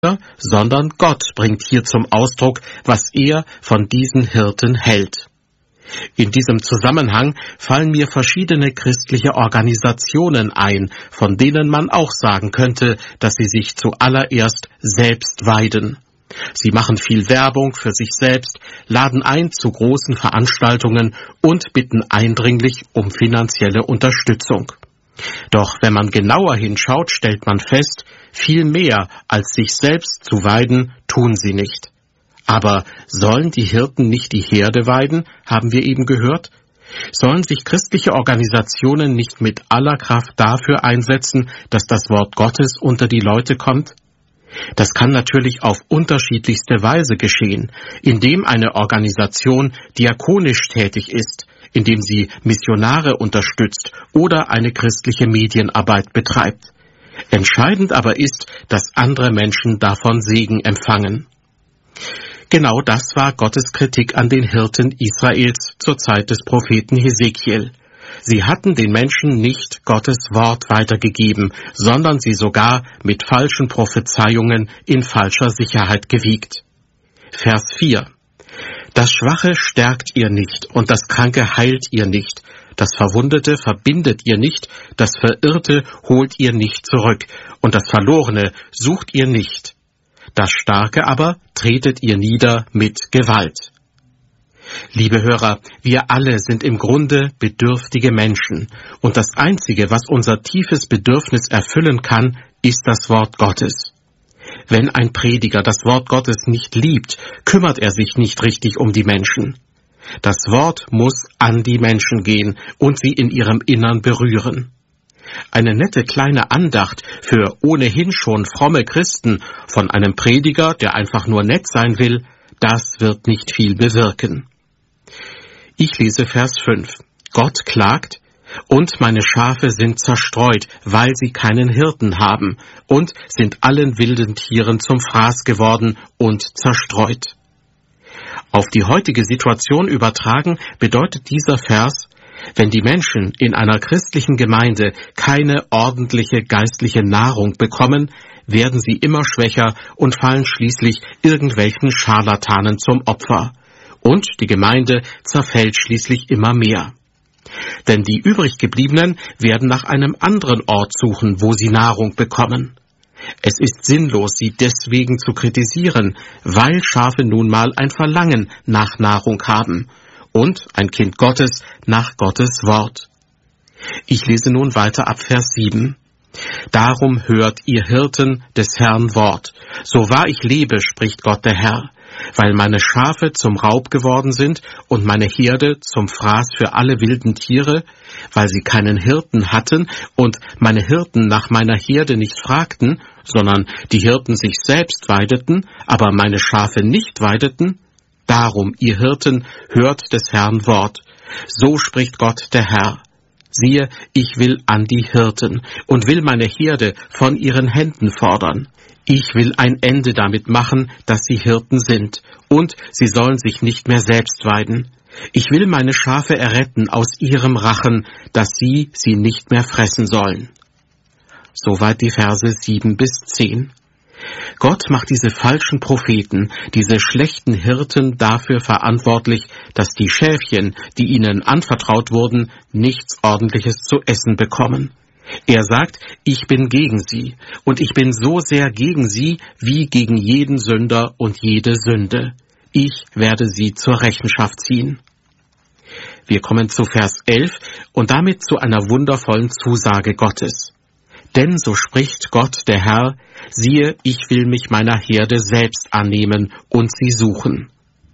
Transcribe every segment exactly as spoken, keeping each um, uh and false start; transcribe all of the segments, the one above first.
sondern Gott bringt hier zum Ausdruck, was er von diesen Hirten hält. In diesem Zusammenhang fallen mir verschiedene christliche Organisationen ein, von denen man auch sagen könnte, dass sie sich zuallererst selbst weiden. Sie machen viel Werbung für sich selbst, laden ein zu großen Veranstaltungen und bitten eindringlich um finanzielle Unterstützung. Doch wenn man genauer hinschaut, stellt man fest, viel mehr als sich selbst zu weiden, tun sie nicht. Aber sollen die Hirten nicht die Herde weiden, haben wir eben gehört? Sollen sich christliche Organisationen nicht mit aller Kraft dafür einsetzen, dass das Wort Gottes unter die Leute kommt? Das kann natürlich auf unterschiedlichste Weise geschehen, indem eine Organisation diakonisch tätig ist, indem sie Missionare unterstützt oder eine christliche Medienarbeit betreibt. Entscheidend aber ist, dass andere Menschen davon Segen empfangen. Genau das war Gottes Kritik an den Hirten Israels zur Zeit des Propheten Hesekiel. Sie hatten den Menschen nicht Gottes Wort weitergegeben, sondern sie sogar mit falschen Prophezeiungen in falscher Sicherheit gewiegt. Vers vier. Das Schwache stärkt ihr nicht und das Kranke heilt ihr nicht. Das Verwundete verbindet ihr nicht, das Verirrte holt ihr nicht zurück und das Verlorene sucht ihr nicht. Das Starke aber tretet ihr nieder mit Gewalt. Liebe Hörer, wir alle sind im Grunde bedürftige Menschen und das Einzige, was unser tiefes Bedürfnis erfüllen kann, ist das Wort Gottes. Wenn ein Prediger das Wort Gottes nicht liebt, kümmert er sich nicht richtig um die Menschen. Das Wort muss an die Menschen gehen und sie in ihrem Innern berühren. Eine nette kleine Andacht für ohnehin schon fromme Christen von einem Prediger, der einfach nur nett sein will, das wird nicht viel bewirken. Ich lese Vers fünf. Gott klagt, und meine Schafe sind zerstreut, weil sie keinen Hirten haben, und sind allen wilden Tieren zum Fraß geworden und zerstreut. Auf die heutige Situation übertragen bedeutet dieser Vers, wenn die Menschen in einer christlichen Gemeinde keine ordentliche geistliche Nahrung bekommen, werden sie immer schwächer und fallen schließlich irgendwelchen Scharlatanen zum Opfer. Und die Gemeinde zerfällt schließlich immer mehr. Denn die übriggebliebenen werden nach einem anderen Ort suchen, wo sie Nahrung bekommen. Es ist sinnlos, sie deswegen zu kritisieren, weil Schafe nun mal ein Verlangen nach Nahrung haben und ein Kind Gottes nach Gottes Wort. Ich lese nun weiter ab Vers sieben. Darum hört ihr Hirten des Herrn Wort. So wahr ich lebe, spricht Gott der Herr, weil meine Schafe zum Raub geworden sind und meine Herde zum Fraß für alle wilden Tiere, weil sie keinen Hirten hatten und meine Hirten nach meiner Herde nicht fragten, sondern die Hirten sich selbst weideten, aber meine Schafe nicht weideten. Darum, ihr Hirten, hört des Herrn Wort. So spricht Gott der Herr. Siehe, ich will an die Hirten und will meine Herde von ihren Händen fordern. Ich will ein Ende damit machen, dass sie Hirten sind, und sie sollen sich nicht mehr selbst weiden. Ich will meine Schafe erretten aus ihrem Rachen, dass sie sie nicht mehr fressen sollen. Soweit die Verse sieben bis zehn. Gott macht diese falschen Propheten, diese schlechten Hirten dafür verantwortlich, dass die Schäfchen, die ihnen anvertraut wurden, nichts Ordentliches zu essen bekommen. Er sagt, ich bin gegen sie, und ich bin so sehr gegen sie, wie gegen jeden Sünder und jede Sünde. Ich werde sie zur Rechenschaft ziehen. Wir kommen zu Vers elf und damit zu einer wundervollen Zusage Gottes. Denn so spricht Gott der Herr, siehe, ich will mich meiner Herde selbst annehmen und sie suchen.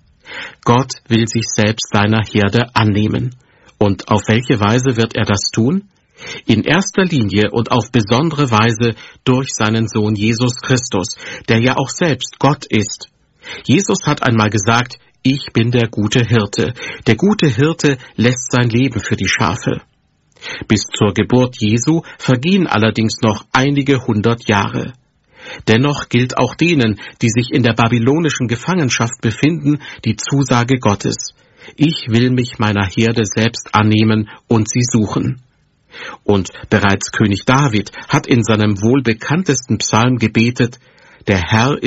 Gott will sich selbst seiner Herde annehmen. Und auf welche Weise wird er das tun? In erster Linie und auf besondere Weise durch seinen Sohn Jesus Christus, der ja auch selbst Gott ist. Jesus hat einmal gesagt, ich bin der gute Hirte. Der gute Hirte lässt sein Leben für die Schafe. Bis zur Geburt Jesu vergehen allerdings noch einige hundert Jahre. Dennoch gilt auch denen, die sich in der babylonischen Gefangenschaft befinden, die Zusage Gottes. Ich will mich meiner Herde selbst annehmen und sie suchen. Und bereits König David hat in seinem wohl bekanntesten Psalm gebetet, Der Herr